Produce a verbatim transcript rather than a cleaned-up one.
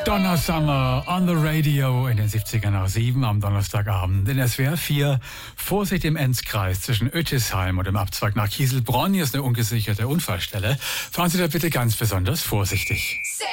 Donna Summer on the Radio in den siebziger nach sieben am Donnerstagabend in S W R vier. Vorsicht im Enzkreis zwischen Ötisheim und dem Abzweig nach Kieselbronn. Hier ist eine ungesicherte Unfallstelle. Fahren Sie da bitte ganz besonders vorsichtig.